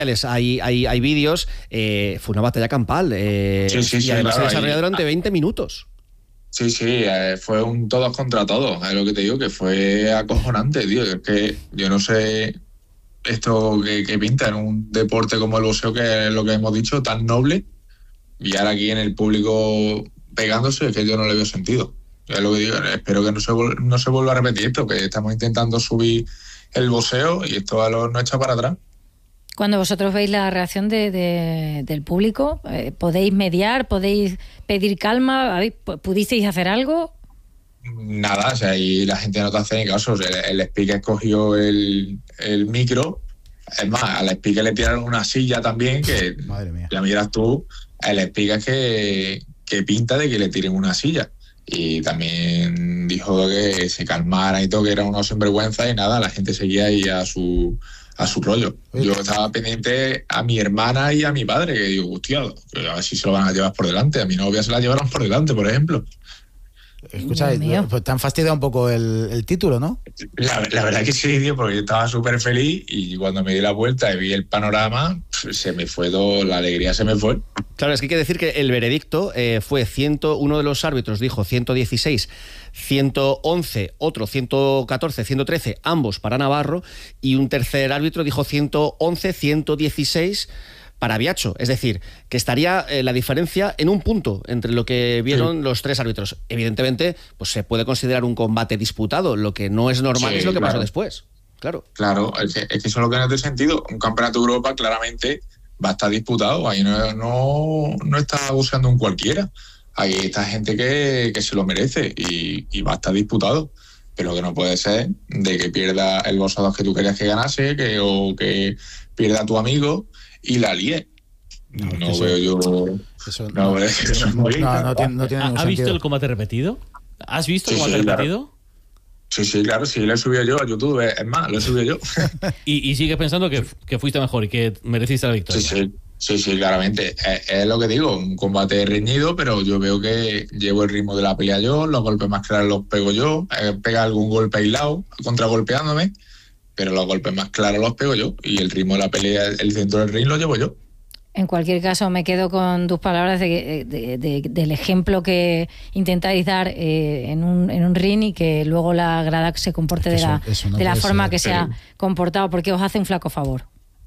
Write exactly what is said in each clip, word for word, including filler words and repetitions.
Hay, hay, hay vídeos, eh, fue una batalla campal eh, sí, sí, y sí, además claro, se desarrolló ahí, durante veinte minutos. Sí, sí, eh, fue un todos contra todos, es lo que te digo, que fue acojonante, tío. Es que yo no sé esto que, que pinta en un deporte como el boxeo, que es lo que hemos dicho, tan noble, y ahora aquí en el público pegándose, es que yo no le veo sentido. Es lo que digo, espero que no se, no se vuelva a repetir esto, que estamos intentando subir el boxeo y esto a los no echa para atrás. Cuando vosotros veis la reacción de, de, del público, eh, ¿podéis mediar? ¿Podéis pedir calma? ¿Pudisteis hacer algo? Nada, o sea, y la gente no te hace ni caso. O sea, el, el speaker cogió el, el micro. Es más, al speaker le tiraron una silla también, que Madre mía. Ya miras tú, el speaker que, que pinta de que le tiren una silla. Y también dijo que se calmara y todo, que era una sinvergüenza, y nada, la gente seguía ahí a su... a su rollo. Yo estaba pendiente a mi hermana y a mi padre, que digo, hostia, a ver si se lo van a llevar por delante. A mi novia se la llevaron por delante, por ejemplo. Escucha, pues te han fastidiado un poco el, el título, ¿no? La, la verdad que sí, tío, porque yo estaba súper feliz y cuando me di la vuelta y vi el panorama, se me fue todo, la alegría se me fue. Claro, es que hay que decir que el veredicto eh, fue ciento, uno de los árbitros dijo ciento dieciséis, ciento once, otro ciento catorce, ciento trece, ambos para Navarro, y un tercer árbitro dijo ciento once, ciento dieciséis para Biacho. Es decir, que estaría eh, la diferencia en un punto entre lo que vieron sí. los tres árbitros. Evidentemente, pues se puede considerar un combate disputado. Lo que no es normal sí, es lo que claro. pasó después. Claro, claro, es que, es que eso es lo que no tiene sentido. Un campeonato de Europa claramente va a estar disputado. Ahí no, no, no está buscando un cualquiera. Ahí está gente que, que se lo merece y, y va a estar disputado. Pero que no puede ser de que pierda el boxeador que tú querías que ganase, que, o que pierda tu amigo y la líe. No, no veo sí. yo... Eso, no, no, eso eso, es muy no, no, no tiene, no tiene ¿Ha visto el combate repetido? ¿Has visto sí, el combate sí, repetido? Claro. Sí, sí, claro, sí, lo he subido yo a YouTube, es más, lo he subido yo. ¿Y, y sigues pensando que, que fuiste mejor y que mereciste la victoria? Sí, sí, sí, sí, claramente. Es, es lo que digo, un combate reñido, pero yo veo que llevo el ritmo de la pelea yo, los golpes más claros los pego yo, eh, pega algún golpe aislado, contragolpeándome, pero los golpes más claros los pego yo, y el ritmo de la pelea, el centro del ring lo llevo yo. En cualquier caso, me quedo con tus palabras de, de, de, del ejemplo que intentáis dar eh, en, un, en un ring y que luego la grada se comporte de la, eso no de la forma ser, que se ha comportado, porque os hace un flaco favor.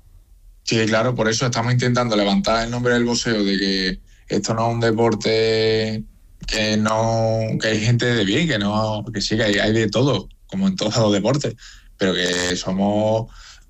Sí, claro, por eso estamos intentando levantar el nombre del boxeo, de que esto no es un deporte que no que hay gente de bien, que no que sí, que hay, hay de todo, como en todos los deportes, pero que somos...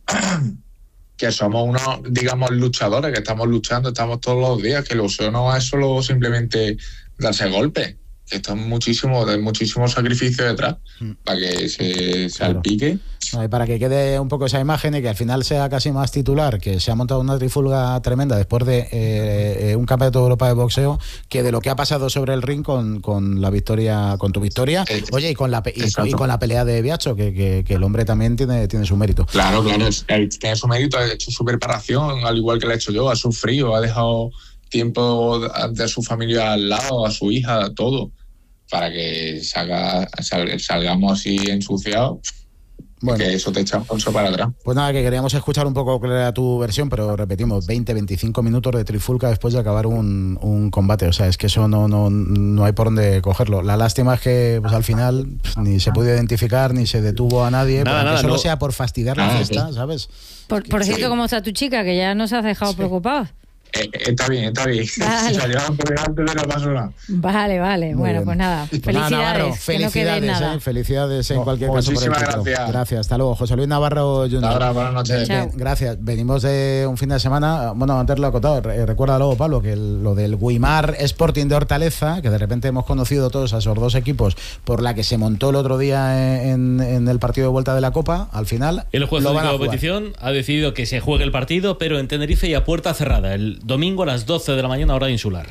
que somos unos, digamos, luchadores, que estamos luchando, estamos todos los días, que el boxeo no es solo simplemente darse golpes, que esto es muchísimo, de muchísimo sacrificio detrás, mm. para que se salpique. Claro. Para que quede un poco esa imagen y que al final sea casi más titular, que se ha montado una trifulga tremenda después de eh, un campeonato de Europa de boxeo, que de lo que ha pasado sobre el ring con, con la victoria, con tu victoria, eh, oye, y con la y, y con la pelea de Biacho, que, que, que el hombre también tiene, tiene su mérito. Claro, claro, tiene su mérito, ha hecho su preparación, al igual que lo he hecho yo, ha sufrido, ha dejado tiempo de su familia al lado, a su hija, todo, para que salga, sal, salgamos así ensuciados. Bueno, que eso te echa un pulso para atrás. Pues nada, que queríamos escuchar un poco cuál era tu versión, pero repetimos, veinte, veinticinco minutos de trifulca después de acabar un, un combate. O sea, es que eso no, no, no hay por dónde cogerlo. La lástima es que pues, al final pues, ni se pudo identificar, ni se detuvo a nadie, nada, nada, que solo no. sea por fastidiar la fiesta, ¿sabes? Por, por cierto, sí. ¿Cómo está tu chica? Que ya no se has dejado sí. preocupado. Eh, está bien, está bien. Vale. Se llevan por delante de la persona. Vale, vale. Muy bueno, bien. Pues nada. Felicidades. Nada, Navarro, felicidades, no eh, felicidades en cualquier oh, caso. Muchísimas por el gracias. Gracias. Hasta luego. José Luis Navarro junior Ahora, buenas noches. Ven, gracias. Venimos de un fin de semana. Bueno, antes lo he acotado. Recuerda luego, Pablo, que el, lo del Guimar Sporting de Hortaleza, que de repente hemos conocido todos a esos dos equipos por la que se montó el otro día en, en el partido de vuelta de la Copa, al final. El juez de la competición ha decidido que se juegue el partido, pero en Tenerife y a puerta cerrada. El domingo a las doce de la mañana, hora insular.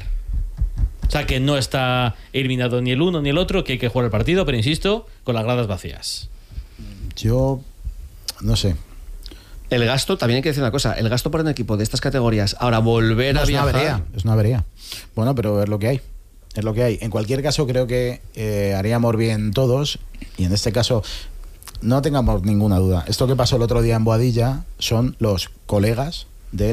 O sea que no está eliminado ni el uno ni el otro, que hay que jugar el partido, pero insisto, con las gradas vacías. Yo no sé. El gasto, también hay que decir una cosa, el gasto por un equipo de estas categorías, ahora volver no, a es viajar... Una avería, es una avería. Bueno, pero es lo que hay. Es lo que hay. En cualquier caso, creo que eh, haríamos bien todos, y en este caso no tengamos ninguna duda. Esto que pasó el otro día en Boadilla son los colegas